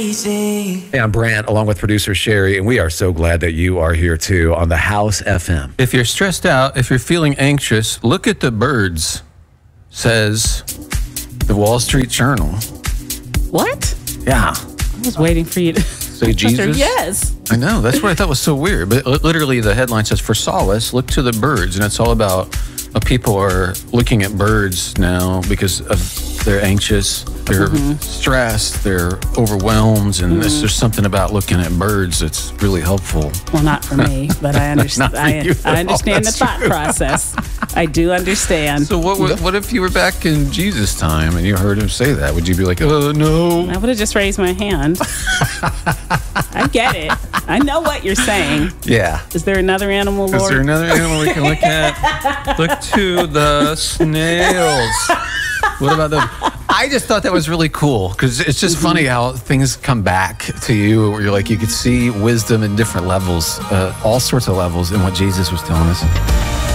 Hey, I'm Brant, along with producer Sherry, and we are so glad that you are here too on the House FM. If you're stressed out, if you're feeling anxious, look at the birds, says the Wall Street Journal. What? Yeah. I was waiting for you to say Jesus. Yes. I know. That's what I thought was so weird. But literally, the headline says, "For solace, look to the birds," and it's all about people are looking at birds now because they're anxious, they're stressed, they're overwhelmed, and there's something about looking at birds that's really helpful. Well, not for me, but I understand. I understand the thought process. I do understand. So what if you were back in Jesus' time and you heard him say that? Would you be like, "Oh no"? I would have just raised my hand. I get it. I know what you're saying. Yeah. Is there another animal, Lord? Is there another animal we can look at? Look to the snails. What about them? I just thought that was really cool because it's just funny how things come back to you where you're like, you could see wisdom in different levels, all sorts of levels in what Jesus was telling us.